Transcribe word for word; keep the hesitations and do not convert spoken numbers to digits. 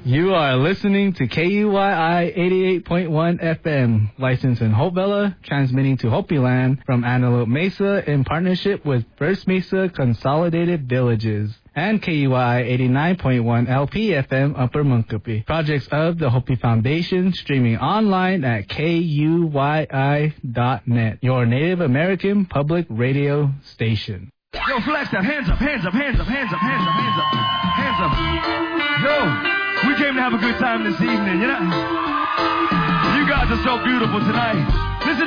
You are listening to K U Y I eighty-eight point one F M, licensed in Hopevilla, transmitting to Hopi Land from Antelope Mesa in partnership with First Mesa Consolidated Villages, and K U Y I eighty-nine point one L P F M Upper Munkapi. Projects of the Hopi Foundation, streaming online at K U Y I dot net, your Native American public radio station. Yo, flex that. Hands up, hands up, hands up, hands up, hands up, hands up, hands up. Yo, we came to have a good time this evening, you know? You guys are so beautiful tonight. Listen up.